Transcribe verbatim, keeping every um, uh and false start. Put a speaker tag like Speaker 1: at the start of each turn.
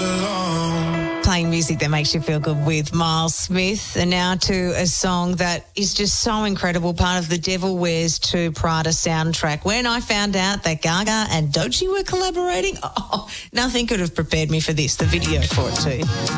Speaker 1: alone.
Speaker 2: Playing music that makes you feel good with Miles Smith. And now to a song that is just so incredible, part of the Devil Wears two Prada soundtrack. When I found out that Gaga and Doechii were collaborating, oh, nothing could have prepared me for this, the video for it too.